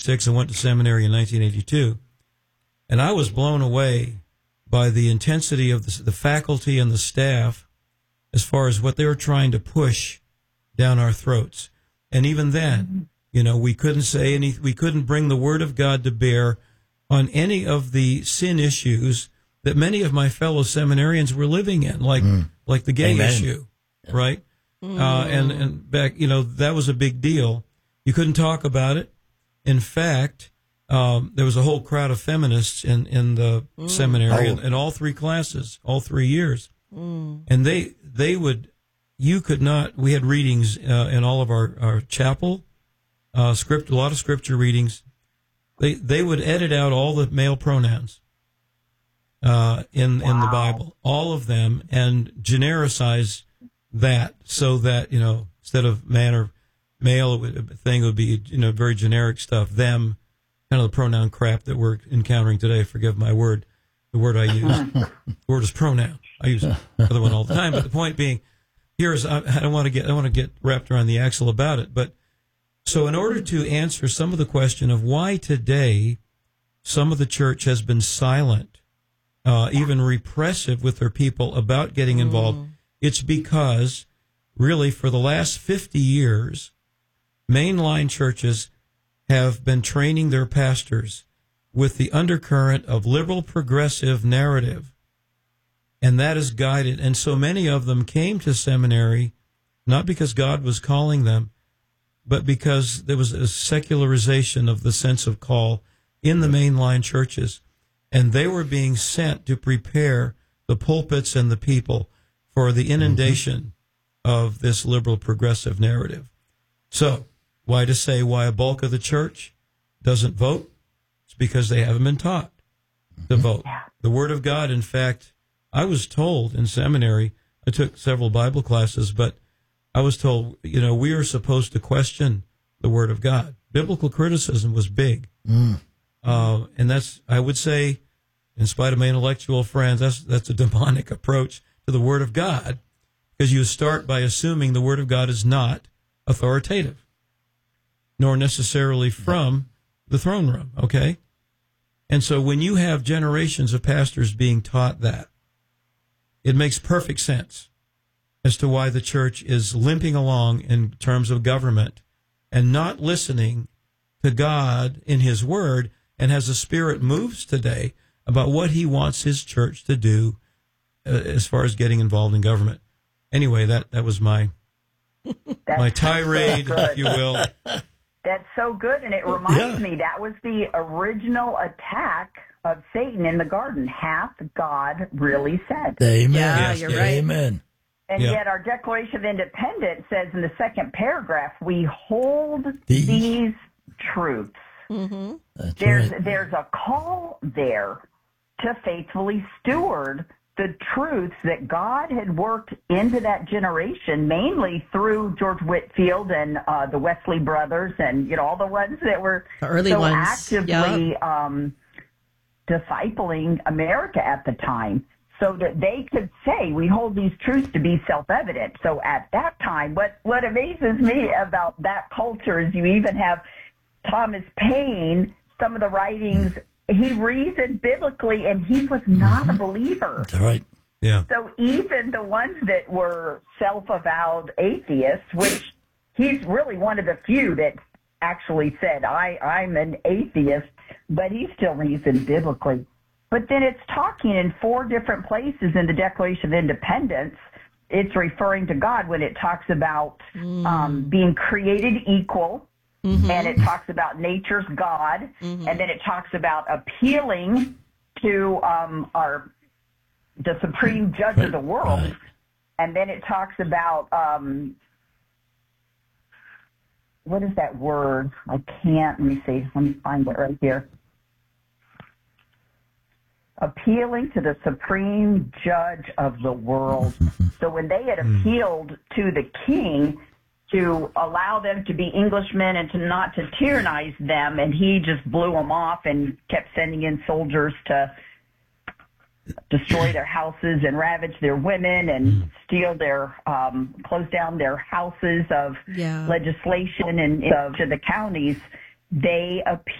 1976 and went to seminary in 1982. And I was blown away by the intensity of the faculty and the staff as far as what they were trying to push down our throats. And even then, we couldn't say we couldn't bring the Word of God to bear on any of the sin issues that many of my fellow seminarians were living in, like the gay issue, right? And back, that was a big deal. You couldn't talk about it. In fact, there was a whole crowd of feminists in the seminary in all three classes, all 3 years. And we had readings in all of our chapel, a lot of scripture readings. They would edit out all the male pronouns in the Bible, all of them, and genericize that so that, instead of man or male, it would be, very generic stuff, them, kind of the pronoun crap that we're encountering today. Forgive my word, the word I use. The word is pronoun. I use the other one all the time. But the point being, I don't want to get wrapped around the axle about it. But so in order to answer some of the question of why today some of the church has been silent, even repressive with their people about getting involved, it's because really for the last 50 years, mainline churches have been training their pastors with the undercurrent of liberal progressive narrative. And that is guided. And so many of them came to seminary, not because God was calling them, but because there was a secularization of the sense of call in the mainline churches. And they were being sent to prepare the pulpits and the people for the inundation of this liberal progressive narrative. So, why a bulk of the church doesn't vote? It's because they haven't been taught to vote. The Word of God, in fact, I was told in seminary, I took several Bible classes, but I was told, we are supposed to question the Word of God. Biblical criticism was big. And that's, I would say, in spite of my intellectual friends, that's a demonic approach to the Word of God, because you start by assuming the Word of God is not authoritative, nor necessarily from the throne room, okay? And so when you have generations of pastors being taught that, it makes perfect sense as to why the church is limping along in terms of government and not listening to God in His Word, and as the Spirit moves today about what He wants His church to do as far as getting involved in government. Anyway, that was my tirade, if you will. That's so good, and it reminds me that was the original attack of Satan in the garden. Hath God really said? Amen. Yeah, you're right. Amen. And yet our Declaration of Independence says in the second paragraph, we hold these truths. There's a call there to faithfully steward the truths that God had worked into that generation, mainly through George Whitefield and the Wesley brothers and, all the ones that were actively discipling America at the time, so that they could say, we hold these truths to be self-evident. So at that time, what amazes me about that culture is you even have Thomas Paine, some of the writings, he reasoned biblically, and he was not a believer. That's right. Yeah. So even the ones that were self-avowed atheists, which he's really one of the few that actually said, I'm an atheist, but he still reasoned biblically. But then it's talking in 4 different places in the Declaration of Independence. It's referring to God when it talks about being created equal, and it talks about nature's God, and then it talks about appealing to the supreme judge of the world, and then it talks about what is that word? Let me find it right here. Appealing to the supreme judge of the world. So when they had appealed to the king to allow them to be Englishmen and to not to tyrannize them, and he just blew them off and kept sending in soldiers to destroy their houses and ravage their women and steal their, close down their houses of legislation and to the counties, they appealed